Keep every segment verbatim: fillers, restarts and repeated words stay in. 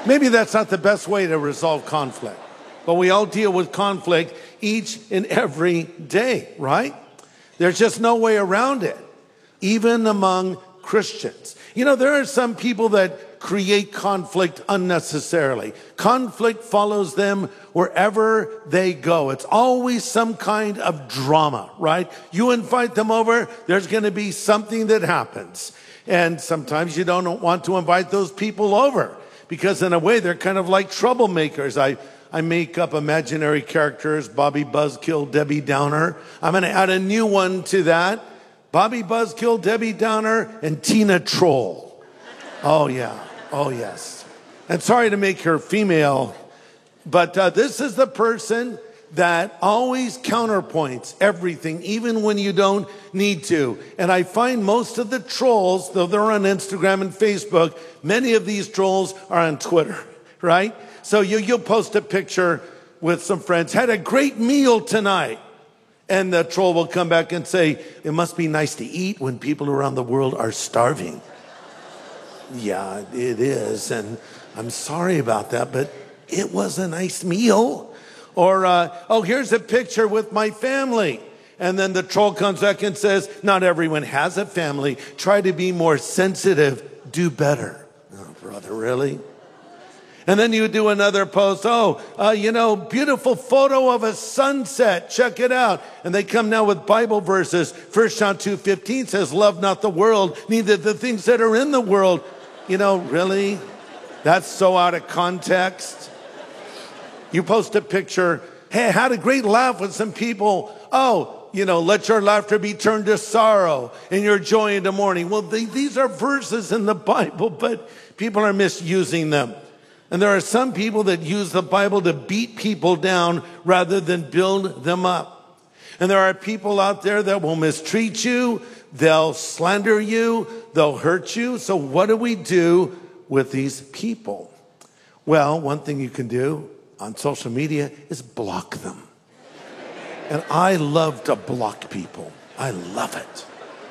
Maybe that's not the best way to resolve conflict, but we all deal with conflict each and every day, right? There's just no way around it, even among Christians. You know, there are some people that create conflict unnecessarily. Conflict follows them wherever they go. It's always some kind of drama, right? You invite them over, there's going to be something that happens. And sometimes you don't want to invite those people over because in a way they're kind of like troublemakers. I, I make up imaginary characters, Bobby Buzzkill, Debbie Downer. I'm going to add a new one to that. Bobby Buzzkill, Debbie Downer, and Tina Troll. Oh, yeah. Oh, yes. And sorry to make her female, but uh, this is the person that always counterpoints everything, even when you don't need to. And I find most of the trolls, though they're on Instagram and Facebook, many of these trolls are on Twitter, right? So you, you'll post a picture with some friends, had a great meal tonight. And the troll will come back and say, it must be nice to eat when people around the world are starving. Yeah, it is. And I'm sorry about that, but it was a nice meal. Or, uh, oh, here's a picture with my family. And then the troll comes back and says, not everyone has a family. Try to be more sensitive. Do better. Oh, brother, really? And then you do another post. Oh, uh, you know, beautiful photo of a sunset. Check it out. And they come now with Bible verses. First John two fifteen says, love not the world, neither the things that are in the world. You know, really? That's so out of context. You post a picture. Hey, I had a great laugh with some people. Oh, you know, let your laughter be turned to sorrow and your joy into mourning. Well, they, these are verses in the Bible, but people are misusing them. And there are some people that use the Bible to beat people down rather than build them up. And there are people out there that will mistreat you. They'll slander you. They'll hurt you. So what do we do with these people? Well, one thing you can do on social media is block them. And I love to block people. I love it.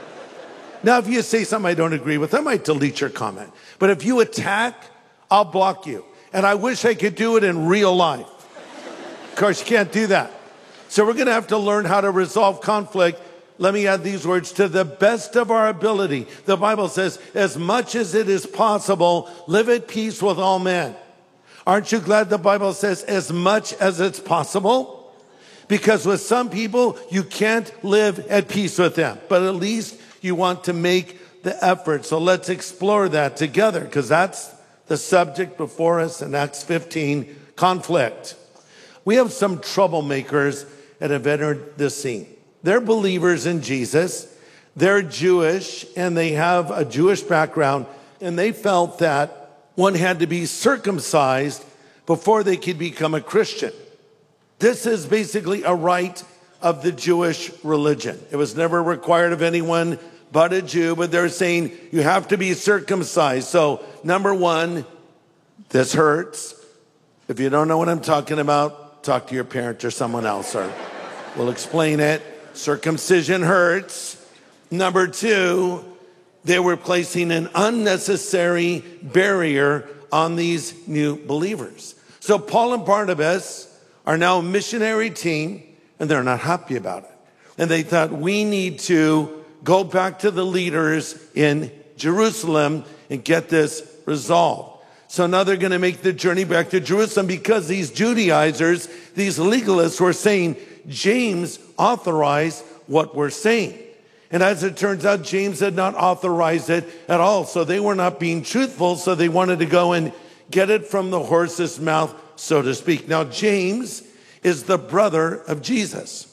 Now, if you say something I don't agree with, I might delete your comment. But if you attack, I'll block you. And I wish I could do it in real life. Of course, you can't do that. So we're going to have to learn how to resolve conflict. Let me add these words, to the best of our ability. The Bible says, as much as it is possible, live at peace with all men. Aren't you glad the Bible says, as much as it's possible? Because with some people, you can't live at peace with them. But at least you want to make the effort. So let's explore that together, because that's the subject before us in Acts fifteen, conflict. We have some troublemakers that have entered the scene. They're believers in Jesus. They're Jewish, and they have a Jewish background, and they felt that one had to be circumcised before they could become a Christian. This is basically a rite of the Jewish religion. It was never required of anyone but a Jew, but they're saying you have to be circumcised. So, number one, this hurts. If you don't know what I'm talking about, talk to your parent or someone else, or we'll explain it. Circumcision hurts. Number two, they were placing an unnecessary barrier on these new believers. So Paul and Barnabas are now a missionary team, and they're not happy about it. And they thought, we need to go back to the leaders in Jerusalem and get this resolved. So now they're going to make the journey back to Jerusalem because these Judaizers, these legalists were saying, James authorized what we're saying. And as it turns out, James had not authorized it at all. So they were not being truthful. So they wanted to go and get it from the horse's mouth, so to speak. Now, James is the brother of Jesus.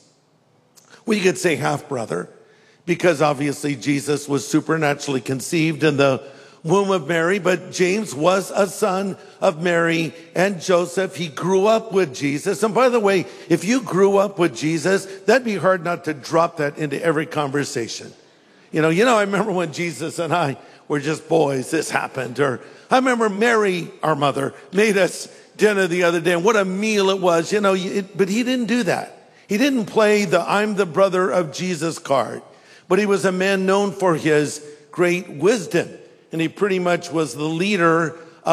We could say half brother, because obviously Jesus was supernaturally conceived in the womb of Mary, but James was a son of Mary and Joseph. He grew up with Jesus. And by the way, if you grew up with Jesus, that'd be hard not to drop that into every conversation. You know, you know, I remember when Jesus and I were just boys, this happened. Or I remember Mary, our mother, made us dinner the other day, and what a meal it was. You know, it, but he didn't do that. He didn't play the I'm the brother of Jesus card. But he was a man known for his great wisdom. And he pretty much was the leader